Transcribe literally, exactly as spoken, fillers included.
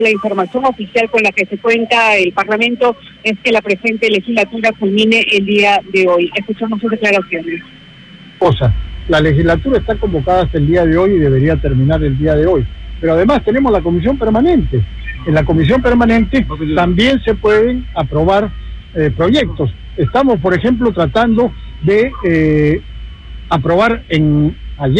La información oficial con la que se cuenta el Parlamento es que la presente legislatura culmine el día de hoy. Escuchamos sus declaraciones. Cosa, la legislatura está convocada hasta el día de hoy y debería terminar el día de hoy. Pero además tenemos la comisión permanente. En la comisión permanente también se pueden aprobar eh, proyectos. Estamos, por ejemplo, tratando de eh, aprobar en